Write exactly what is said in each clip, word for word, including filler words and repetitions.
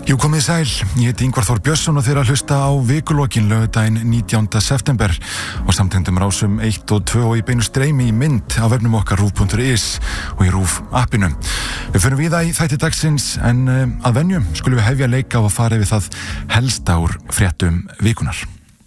Jú, komið sæl, ég heiti Ingvar Þór Björnsson og þeir að hlusta á vikulokin laugardaginn nítjánda september og samtengdum rásum eitt og tvö og í beinu streymi í mynd á vefnum okkar rúv punktur is og í RÚV appinu. Við förum víða í þætti dagsins en uh, að venju skulum við hefja leika og fara yfir það helsta úr fréttum vikunar.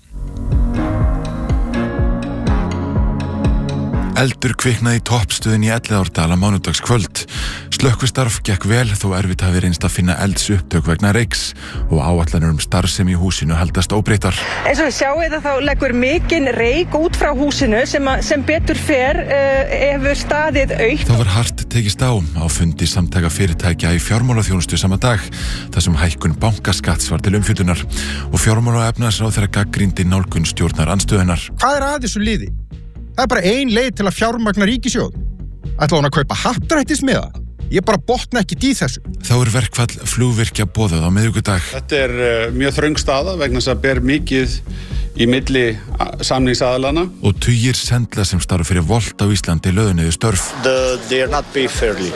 Eldur kviknaði í toppstöðin í Elliðaárdal á mánudagskvöld. Slökkvistarf gekk vel þó erfitt hafi reynst að finna eldsupptök vegna reyks og áætlanir um starfsemi í húsinu haldast óbreyttar. Eins og við sjáum þetta þá leggur mikinn reyk út frá húsinu sem, að, sem betur fer uh, hefur staðið aukt. Þá var hart tekist á á fundi samtaka fyrirtækja í fjármálaþjónustu sama dag þar sem hækkun bankaskatts var til umfjöllunar og fjármála- og efnahagsráðherra gagnrýndi nálgun stjórnar andstöðunar. Hvað er að þessu liði? Það er bara ein leið til að fjármagna ríkissjóð. Ætla hún að kaupa happdrættismiða? Ég bara botna ekkert í þessu. Þá er verkfall flugvirkja boðað á miðvikudag. Þetta er uh, mjög þröng staða vegna þess að ber mikið í milli samningsaðalana. Og tugir sendla sem starfa fyrir Volt á Íslandi lögðu niður störf. The, they are not paid fairly.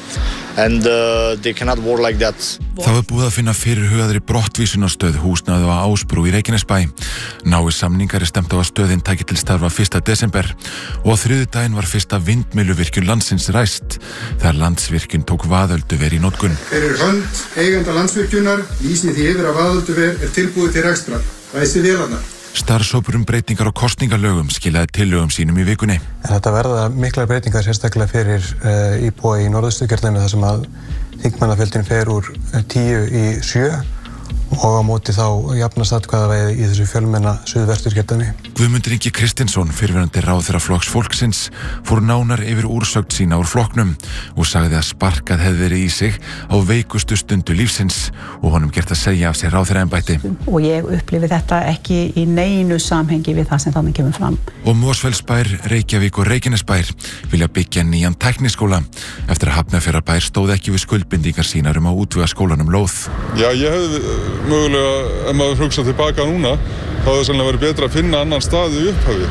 And uh, they cannot work like that. Þá er búið að finna fyrirhugaðri brottvísunarstöð húsnæði á Ásbrú í Reykjanesbæ. Nái samningar er stefnt á að stöðin taki til starfa fyrsta desember og á þriðjudaginn var fyrsta vindmylluvirkjun landsins ræst þegar Landsvirkjun tók Vaðölduver í notkun. Fyrir hönd eiganda Landsvirkjunar lýsi því yfir að Vaðölduver er tilbúið til rekstrar. Ræsi vélarnar. Starfshópur um breytingar á kosningalögum skilaði tillögum sínum í vikunni. En þetta verða miklar breytingar sérstaklega fyrir uh, íbúa í Norðausturkjördæmi þar sem að þingmannafjöldin fer úr tíu í sjö og á móti þá jafnast atkvæðavægi í þessu fjölmenna Suðvesturkjördæmi. Guðmundur Ingi Kristinsson, fyrrverandi ráðherra Flokks fólksins, fór nánar yfir úrsögn sína úr flokknum og sagði að sparkað hefði verið í sig á veikustu stundu lífsins og honum gert að segja af sér ráðherraembætti. Og ég upplifi þetta ekki í neinu samhengi við það sem þannig kemur fram. Og Mosfellsbær, Reykjavík og Reykjanesbær vilja byggja nýjan tækniskóla eftir að Hafnarfjarðarbær stóð ekki við skuldbindingar sínar um að útvega skólanum lóð. Já, ég hefði mögulega, ef maður hugsa tilbaka núna, þá hefði sannlega verið betra að finna annan stað í upphafi.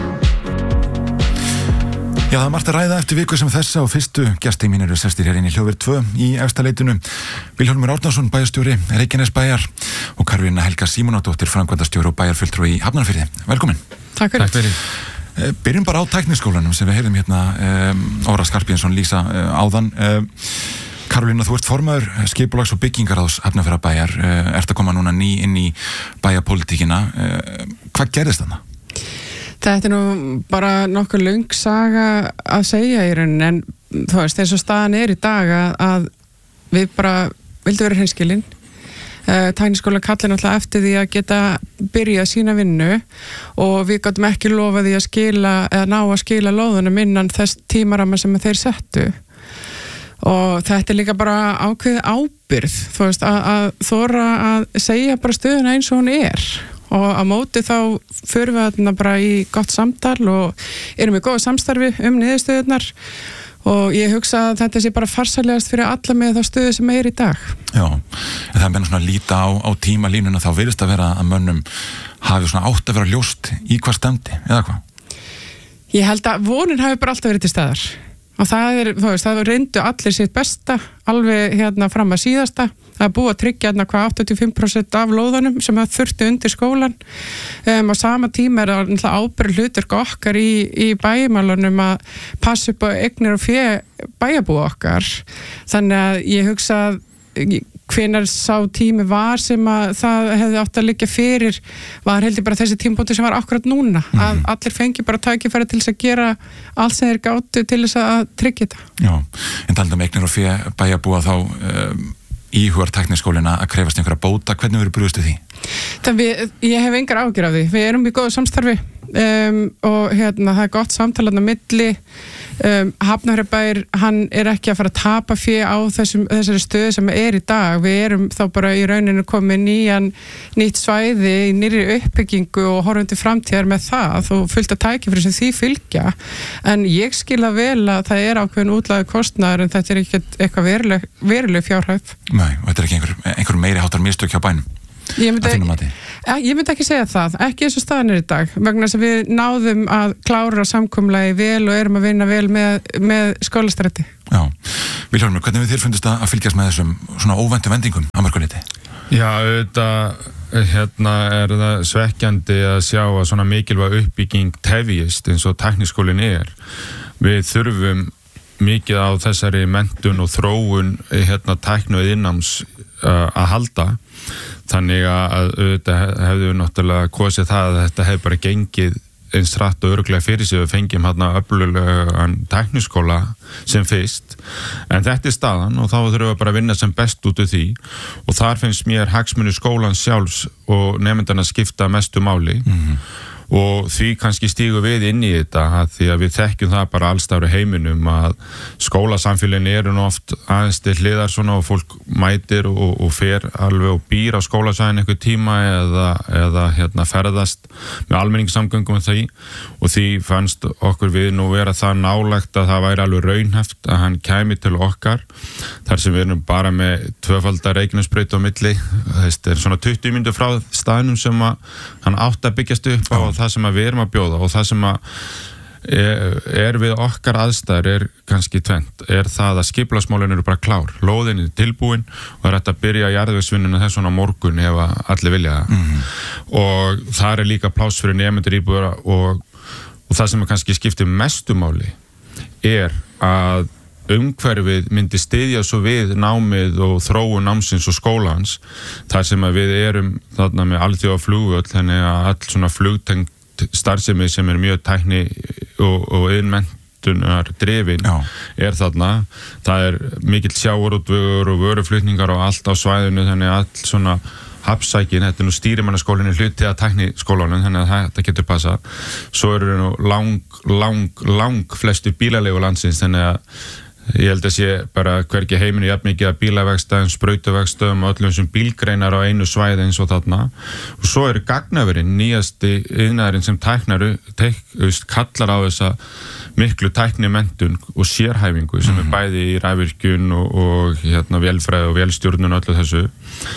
Já, það er margt að ræða eftir viku sem þessa og fyrstu gestir mín eru sestir hér inn í hljóðver tvö í Efstaleitinu. Vilhjálmur Árnason, bæjarstjóri Reykjanesbæjar og Karolína Helga Símonardóttir, framkvæmdastjóri og bæjarfulltrúi í Hafnarfirði. Velkomin. Takk fyrir. Takk fyrir. Byrjum bara á tækniskólanum sem við heyrðum hérna um, Óra Skarphéðinsson lýsa uh, áðan. Uh, Karolína, þú ert formaður skipulags- og byggingaráðs Hafnarfjarðarbæjar, uh, ert að koma núna ný inn í bæjarpólitíkina. Uh, hvað gerðist þarna? Þetta er nú bara nokkuð löng saga að segja í rauninni en þú veist, eins og staðan er í dag að, að við bara vildum vera hreinskilin. Uh, Tækniskóla kallar náttúrulega eftir því að geta byrjað sína vinnu og við gátum ekki lofa því að skila eða ná að skila lóðunum innan þess tímaramma sem þeir settu. Og þetta er líka bara ákveðið ábyrgð, þú veist, að, að þora að segja bara stöðuna eins og hún er og á móti þá förum við þarna bara í gott samtal og erum í góða samstarfi um niðurstöðunar og ég hugsa að þetta sé bara farsælegast fyrir alla með þá stöðu sem er í dag. Já, en það er meina svona að líta á, á tímalínuna þá virðist að vera að mönnum hafi svona átt að vera ljóst í hvað stefndi, eða hvað? Ég held að vonin hafi bara alltaf verið til staðar. Og það er, þú veist, það reyndu allir sitt besta, alveg hérna fram að síðasta. Það er búið að tryggja hérna hvað áttatíu og fimm prósent af lóðunum sem það þurfti undir skólan. Um, á sama tíma er það ábyrgð hlutverk okkar í, í bæjarmálunum að passa upp á eignir og fé bæjarbúa okkar. Þannig að ég hugsa að hvenær sá tími var sem að það hefði átt að liggja fyrir var heldur bara þessi tímpóti sem var akkurat núna mm. að allir fengi bara tækifæri til þess að gera allt sem þeir gátu til þess að tryggja þetta. Já, en talað um eignir og fé bæjarbúa þá um, íhugar tækniskólina að krefast einhverja bóta, hvernig verður brugðist við því? Það við, ég hef engar áhyggjur af því, við erum í góðu samstarfi um, og hérna það er gott samtalað á milli. Um, Hafnarfjarðarbær, hann er ekki að fara að tapa fé á þessum, þessari stöðu sem er í dag. Við erum þá bara í rauninu komið nýjan nýtt svæði í nýrri uppbyggingu og horfum til framtíðar með það og fullt að tækifæri sem því fylgja en ég skilða vel að það er ákveðin útlæðu kostnaður en þetta er ekki eitthvað veruleg, veruleg fjárhæð. Nei, og þetta er ekki einhver, einhver meiri háttar mistök hjá bænum. Ég myndi, ég myndi ekki segja það, ekki eins og staðan er í dag, vegna þess að við náðum að klára samkomulagi vel og erum að vinna vel með, með skólastræti. Já, Vilhjálmur, hvernig við þér fundist að fylgjast með þessum svona óvæntu vendingum að mörgu leyti? Já, auðvitað hérna er það svekkjandi að sjá að svona mikilvæg uppbygging tefjist eins og tækniskólinn er. Við þurfum mikið á þessari menntun og þróun hérna tækni og innnáms uh, að halda. Þannig að auðvitað hefðu náttúrulega kosið það að þetta hefði bara gengið eins rætt og örugglega fyrir sig við fengjum hérna öflulegan tækniskóla sem fyrst, en þetta er staðan og þá þurfum við bara að vinna sem best út úr því og þar finnst mér hagsmunir skólans sjálfs og nemendanna skipta mestu máli mm-hmm. og því kannski stígu við inn í þetta að því að við þekkjum það bara allstáru heiminum að skólasamfélagin eru nú oft aðeins til hliðar svona og fólk mætir og, og fer alveg og býr á skólasvæðin einhver tíma eða, eða hérna ferðast með almenningssamgöngum og því og því fannst okkur við nú vera það nálægt að það væri alveg raunhæft að hann kæmi til okkar þar sem við erum bara með tvöfaldar Reykjanesbraut á milli, þetta er svona tuttugu mínútur frá staðnum sem að hann átt að byggjast upp á það sem að við erum að bjóða og það sem að er, er við okkar aðstæður er kannski tvennt, er það að skipulagsmálin eru bara klár, lóðin er tilbúin og er þetta að byrja jarðvegsvinnuna þess svona morgun ef að allir vilja það mm-hmm. og það er líka pláss fyrir nemendur íbúðara og, og það sem er kannski skiptir mestu máli er að umhverfið myndi styðja svo við námið og þróun námsins og skólans þar sem að við erum þarna með alþjóða flugvöll þannig að all svona flugtengt starfsemi sem er mjög tækni og, og innmenntunar drifin Já. Er þarna það er mikill sjávarútvegur og vöruflutningar og allt á svæðinu þannig að all svona hafsækin, þetta er nú stýrimannaskólinni hluti að tækniskólanum þannig að þetta getur passa svo eru nú lang, lang, lang flestu bílalegu landsins þannig að ég held að sé bara hvergi heiminu jafn mikið að bílavegstæðum, sprautuvegstæðum og öllum sem bílgreinar á einu svæði eins og þarna og svo eru gagnaverinn nýjasti iðnaðurinn sem tæknaru tek, veist, kallar á þessa miklu tæknimenntun og sérhæfingu sem mm-hmm. er bæði í rafvirkjun og, og hérna vélfræði og vélstjórnun og öllu þessu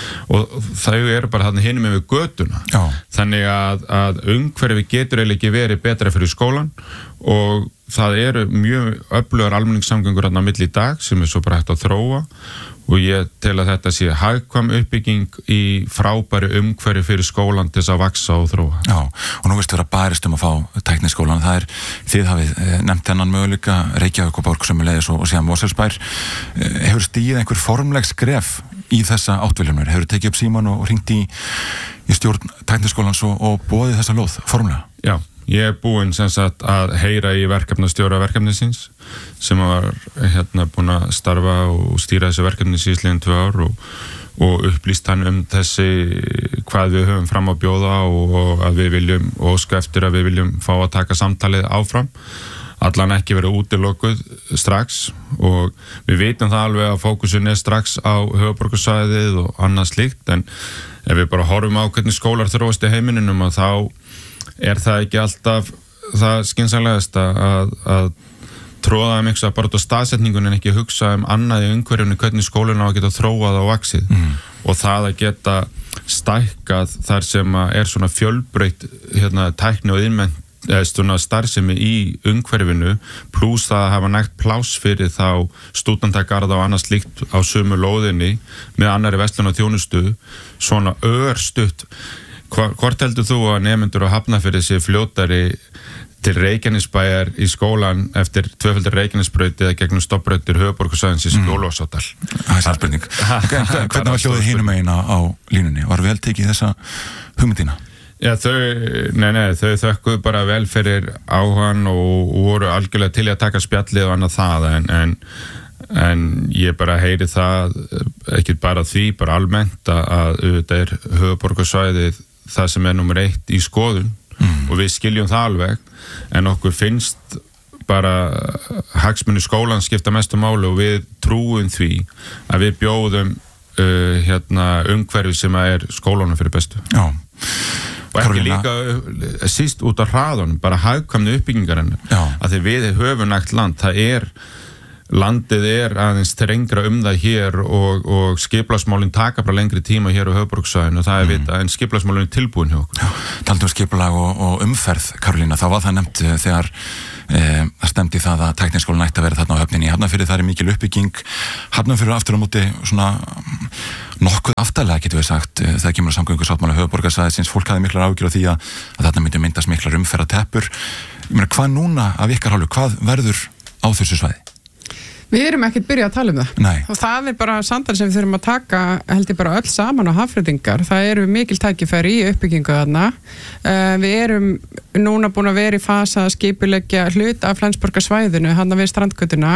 og þau eru bara þarna hinum yfir götuna Já. Þannig að, að umhverfi getur eiginlega ekki verið betra fyrir skólan og það eru mjög öflugar almenningssamgöngur hérna á milli í dag sem er svo bara hægt að þróa og ég tel að þetta sé hagkvæm uppbygging í frábæri umhverfi fyrir skólan til þess að vaksa og þróa. Já, og nú veistu vera barist um að fá tækniskólan, það er þið hafið nefnt þennan möguleika Reykjavík og Borg sömuleiðis og, og síðan Mosfellsbær. Hefur stigið einhver formleg skref í þessa áttviljanur? Hefur tekið upp síman og, og hringt í, í stjórn tækniskólans og, og boðið þessa lóð formlega? Já. Ég er búinn sem sagt að heyra í verkefnastjóra verkefnisins sem var hérna búinn að starfa og stýra þessu verkefni síðastliðin tvö ár og, og upplýst hann um þessi hvað við höfum fram að bjóða og, og að við viljum og óska eftir að við viljum fá að taka samtalið áfram. Allan ekki verið útilokuð strax og við vitum það alveg að fókusun er strax á höfuðborgarsvæðið og annað slíkt en ef við bara horfum á hvernig skólar þróast í heiminum að þá er það ekki alltaf það skynsamlegast að, að tróða um eitthvað bara út á staðsetningun en ekki hugsa um annað í umhverfinu hvernig skólinn á að geta þróað og vaxið mm. og það að geta stækkað þar sem er svona fjölbreytt hérna, tækni og innmennt eða svona starfsemi í umhverfinu pluss það að hafa nægt pláss fyrir þá stúdendagarða og annað slíkt á sömu lóðinni með annarri verslun og þjónustu svona örstutt. Hvort heldur þú að nemendur á Hafnarfirði séu fljótari til Reykjanesbæjar í skólan eftir tvöfaldar Reykjanesbraut eða gegnum stofnbrautir höfuðborgarsvæðisins í Ólafsdal? Það er það spurning. Hvernig var hljóðið hinum megin á, á línunni? Var vel tekið þessa hugmyndina? Já, þau, nei, nei, þau þökkuðu bara vel fyrir áhugan og voru algjörlega til að taka spjallið og annað það en, en en ég bara heyri það ekki bara því, bara almennt að auðvitað er höfuðborgarsvæðið það sem er nummer eitt í skoðun mm. og við skiljum það alveg en okkur finnst bara hagsmunir skólan skipta mestu máli og við trúum því að við bjóðum uh, hérna umhverfi sem er skólanum fyrir bestu. Já. Og ekki líka síst út af hraðunum, bara hagkvæmni uppbyggingarinnar að því við höfum nægt land, það er landið er aðeins þrengra um það hér og, og skipulagsmálin taka bara lengri tíma hér á höfuðborgarsvæðinu og það er mm. vita, en skipulagsmálin er tilbúin hjá okkur. Já, taldum skipulag og, og umferð, Karolína, þá var það nefnt þegar e, það stemdi það að tækniskólinn ætti að vera þarna á Höfninni. Hafnarfirði það er mikil uppbygging, Hafnarfirði aftur á móti svona nokkuð aftarlega getur við sagt þegar kemur á samgöngusáttmála höfuðborgarsvæðisins. Fólk hafði miklar áhyggjur á því að, að þarna myndi myndast miklar umferðarteppur. Ég meina, hvað núna af ykkar hálfu, hvað verður á þessu svæði? Við erum ekkert byrjað að tala um það. Nei. Og það er bara samtal sem við þurfum að taka, held ég bara öll saman á Hafnfirðingar. Það eru mikil tækifæri í uppbyggingu þarna. Uh, við erum núna búin að vera í fasa að skipuleggja hlut af Flensborgarsvæðinu, hann við strandgötuna,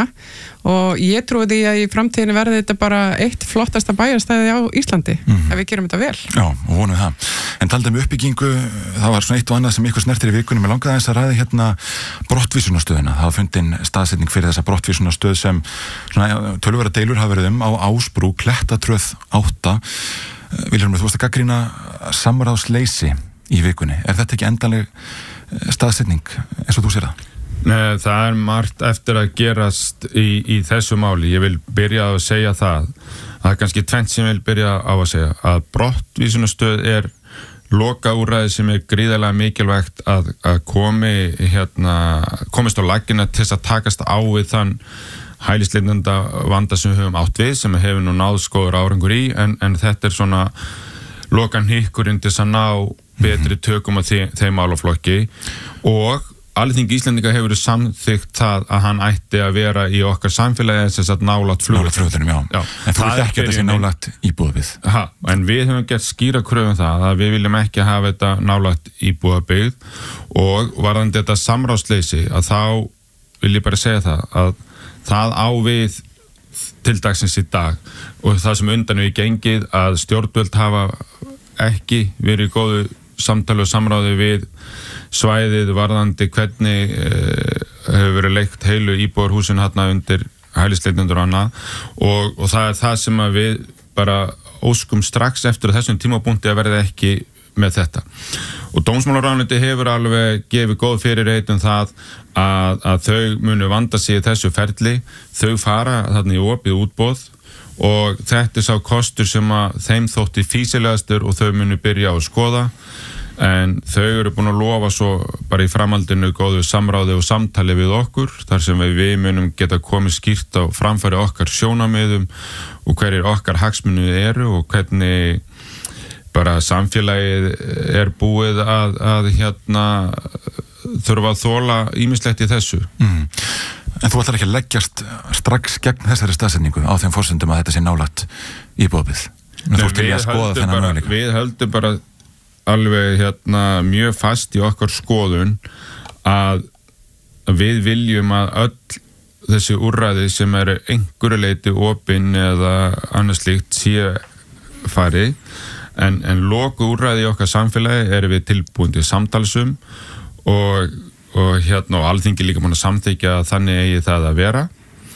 og ég trúi því að í framtíðinu verði þetta bara eitt flottasta bæjarstæði á Íslandi, mm. ef við gerum þetta vel. Já, og vonum það. En talað um uppbyggingu, það var svona eitt og annað sem ykkur snertir í vikunum. Ég langaði aðeins að ræða hérna brottvísunarstöðina. Það var fundin staðsetning fyrir þessa brottvísunarstöð sem svona töluvera deilur hafa verið um á Ásbrú, Klettatröð átta. Vilhelmur, þú varst að gagnrýna samráðsleysi í vikunni. Er þetta ekki endanleg staðsetning eins og þú sér það? Nei, það er margt eftir að gerast í, í þessu máli. Ég vil byrja að segja það. Það er kannski tvennt sem ég vil byrja á að segja. Að brottvísunarstöð er lokaúrræði sem er gríðarlega mikilvægt að, að komi, hérna, komist á laggina til þess að takast á við þann hælisleitenda vanda sem við höfum átt við, sem hefur nú náð skoður árangur í, en, en þetta er svona lokan hikkurinn til þess að ná betri tökum á þeim, þeim málaflokki, og Alþingi Íslendinga hefur samþykkt það að hann ætti að vera í okkar samfélagi þess að nálægt flugvöllunum. Já. Já. En þú vilt ekki að þessi nálægt íbúðabyggð. Ha, en við höfum gert skýra kröfum það að við viljum ekki hafa þetta nálægt íbúðabyggð, og varðandi þetta samráðsleysi, að þá vil ég bara segja það að það á við til dagsins í dag, og það sem undan við gengið að stjórnvöld hafa ekki verið í góðu samtali og samráði við svæðið varðandi hvernig eh, hefur verið leikt heilu íbúðarhúsin hérna undir hælisleitendur og annað, og, og það er það sem að við bara óskum strax eftir þessum tímapunkti að verða ekki með þetta. Og dómsmálaráðuneyti hefur alveg gefið góð fyrirheit um það að, að þau munu vanda sig í þessu ferli, þau fara þarna í opið útboð, og þetta er sá kostur sem að þeim þótti fýsilegastur og þau munu byrja á að skoða, en þau eru búin að lofa svo bara í framhaldinu góðu samráði og samtali við okkur, þar sem við, við munum geta komið skýrt á framfæri okkar sjónarmiðum og hverjir okkar hagsmunir eru og hvernig bara samfélagið er búið að, að hérna þurfa að þola ýmislegt í þessu. Mm. En þú ætlar ekki að leggjast strax gegn þessari staðsetningu á þeim forsendum að þetta sé nálægt íbúðabyggð? Þú ert til í að skoða þennan möguleika. Við höldum bara alveg hérna mjög fast í okkar skoðun að við viljum að öll þessi úrræði sem eru einhverju leyti opin eða annars slíkt sé farið, en, en loku úrræði í okkar samfélagi erum við tilbúin til samtalsum, og, og hérna og Alþingi líka búin að samþykja að þannig eigi það að vera,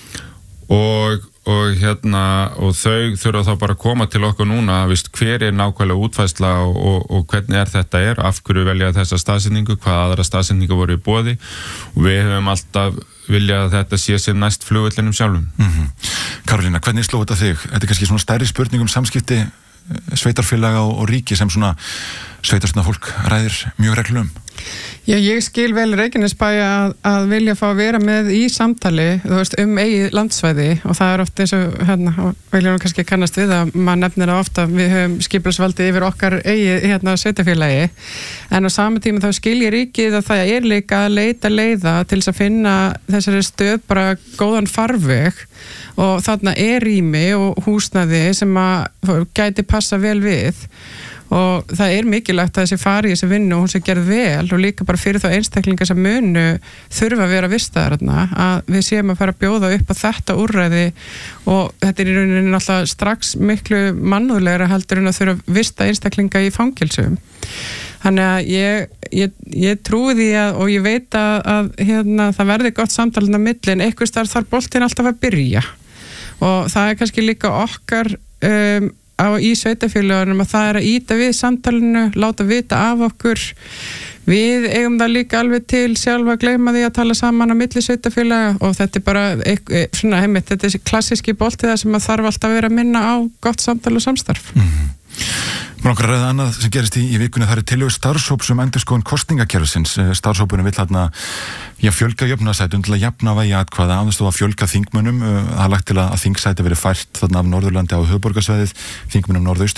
og og hérna, og þau þurfa þá bara að koma til okkur núna, vist, hver er nákvæmlega útfærsla og, og, og hvernig er þetta er, af hverju velja þessa staðsetningu, hvað aðra staðsetningu voru í boði, og við höfum alltaf viljað að þetta sé sem næst flugvellinum sjálfum. Mm-hmm. Karolína, hvernig sló þetta þig? Þetta er kannski svona stærri spurning um samskipti sveitarfélaga og, og ríki sem svona sveitarstjórna fólk ræðir mjög reglum. Já, ég skil vel Reykjanesbæ að, að vilja fá að vera með í samtali, þú veist, um eigið landsvæði, og það er oft eins og, hérna, vilja nú kannski kannast við að maður nefnir það ofta, við höfum skipulagsvaldið yfir okkar eigið, hérna, sveitarfélagi, en á sama tíma þá skil ég ríkið að það er líka að leita leiða til þess að finna þessari stöð bara góðan farveg, og þarna er rými og húsnæði sem að gæti passa vel við, og það er mikilvægt að þessi fari í þessi vinnu og hún sé gerð vel, og líka bara fyrir þá einstaklingar sem munu þurfa að vera vistaðar þarna, að við séum að fara að bjóða upp á þetta úrræði, og þetta er í rauninni alltaf strax miklu mannúðlegra heldur en að þurfa að vista einstaklinga í fangelsum. Þannig að ég, ég, ég trúi því að, og ég veit að, að hérna, það verði gott samtalið á milli, en einhvers þar þarf boltinn alltaf að byrja, og það er kannski líka okkar um, á í sveitarfélögunum að það er að íta við samtalinu, láta vita af okkur. Við eigum það líka alveg til sjálf að gleyma því að tala saman á milli sveitarfélaga, og þetta er bara eitthvað, svona heimitt, þetta er klassíski bolti það sem að þarf alltaf að vera að minna á gott samtal og samstarf. Mm-hmm. Mér langar að ræða annað sem gerist í, í vikunni, það er tillögur starfshóps um endurskoðun kosningakerfisins. Starfshópurinn vill þarna já, fjölga jöfnunarsætum til að jafna vægi atkvæða, aðeins þó að fjölga þingmönnum. Það er lagt til að þingsæti verið fært þarna af Norðurlandi á höfuðborgarsvæðið, þingmönnum norðaustur